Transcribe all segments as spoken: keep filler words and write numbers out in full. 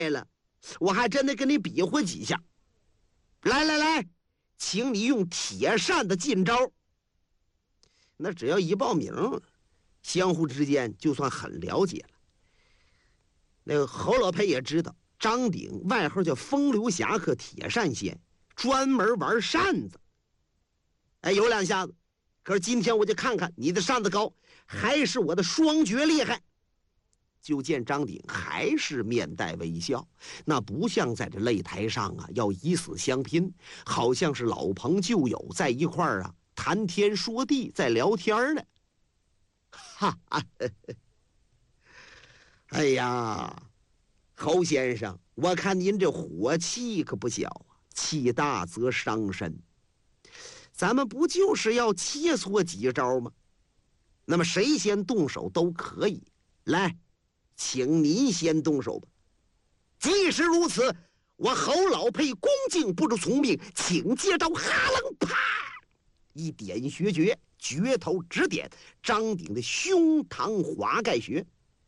了，我还真得跟你比划几下。来来来，请你用铁扇的进招。那只要一报名，相互之间就算很了解了。那个侯老佩也知道，张鼎外号叫风流侠客铁扇仙，专门玩扇子。哎，有两下子。可是今天我就看看你的扇子高，还是我的双绝厉害。就见张鼎还是面带微笑，那不像在这擂台上啊要以死相拼，好像是老朋旧友在一块儿啊谈天说地，在聊天呢。哈哈，哎呀，侯先生，我看您这火气可不小啊，气大则伤身。咱们不就是要切磋几招吗？那么谁先动手都可以。来，请您先动手吧。既是如此，我侯老佩恭敬不如从命，请接招。哈楞啪，一点穴诀，诀头指点张鼎的胸膛华盖穴。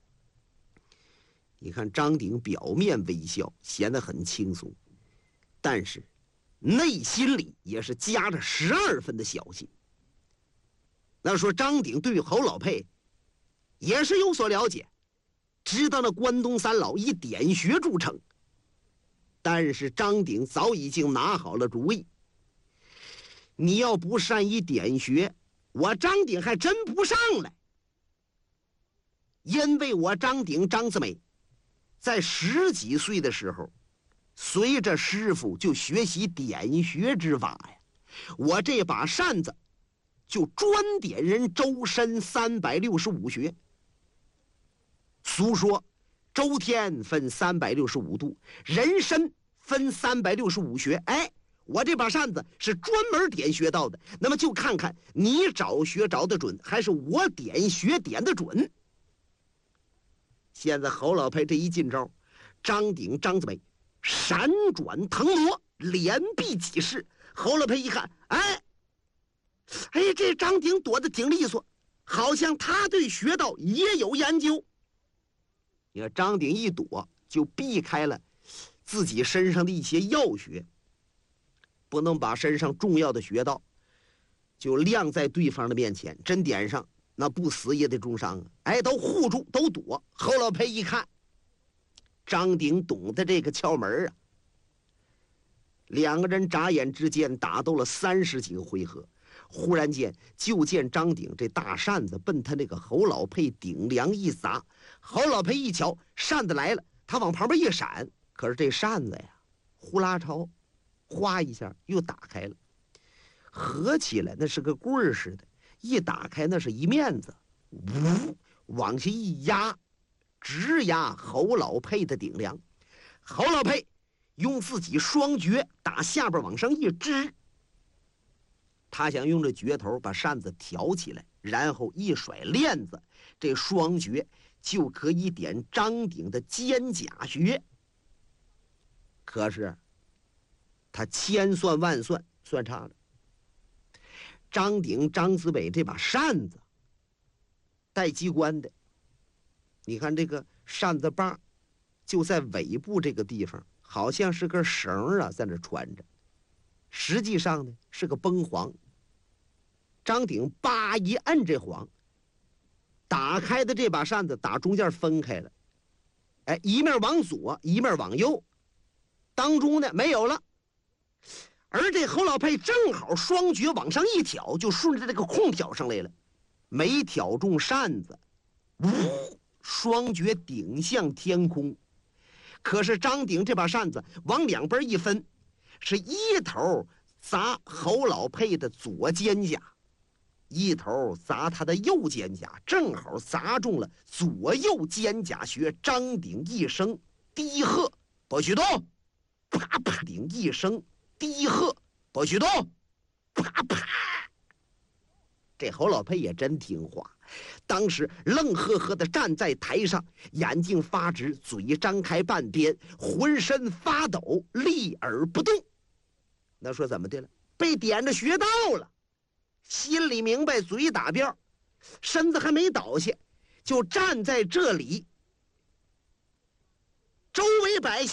你看张鼎表面微笑，显得很轻松，但是内心里也是夹着十二分的小心。那说张鼎对侯老佩也是有所了解，知道那关东三老以点穴著称，但是张鼎早已经拿好了主意。你要不善于点穴，我张鼎还真不上来。因为我张鼎张子美在十几岁的时候，随着师傅就学习点穴之法呀，我这把扇子就专点人周身三百六十五穴。俗说周天分三百六十五度，人身分三百六十五穴。哎，我这把扇子是专门点穴到的。那么就看看你找穴找得准，还是我点穴点得准。现在侯老佩这一进招，张鼎张子美闪转腾挪，连臂几式。侯老佩一看，哎哎，这张鼎躲得挺利索，好像他对穴道也有研究。你看张鼎一躲，就避开了自己身上的一些要穴，不能把身上重要的穴道就亮在对方的面前，真点上那不死也得重伤啊！哎，都护住，都躲。侯老佩一看，张鼎懂得这个窍门啊。两个人眨眼之间打斗了三十几个回合，忽然间就见张鼎这大扇子奔他那个侯老佩顶梁一砸。侯老佩一瞧扇子来了，他往旁边一闪，可是这扇子呀呼啦超哗一下又打开了，合起来那是个棍儿似的，一打开那是一面子，呜往下一压，直压侯老佩的顶梁。侯老佩用自己双绝打下边往上一支，他想用这绝头把扇子挑起来，然后一甩链子，这双绝就可以点张鼎的肩胛穴。可是他千算万算算差了，张鼎张子北这把扇子带机关的，你看这个扇子把就在尾部这个地方，好像是根绳啊在那穿着，实际上呢是个绷簧。张鼎叭一摁这簧，打开的这把扇子打中间分开了，哎，一面往左一面往右，当中呢没有了。而这侯老佩正好双绝往上一挑，就顺着这个空挑上来了，没挑中扇子，呜，双绝顶向天空。可是张鼎这把扇子往两边一分，是一头砸侯老佩的左肩胛，一头砸他的右肩胛，正好砸中了左右肩胛穴。张鼎一声低喝，不许动！啪啪，鼎一声低喝，不许动！啪啪。这侯老佩也真听话，当时愣呵呵地站在台上，眼睛发直，嘴张开半边，浑身发抖，立而不动。那说怎么的了？被点着穴道了，心里明白，嘴打标，身子还没倒下，就站在这里， 周围百姓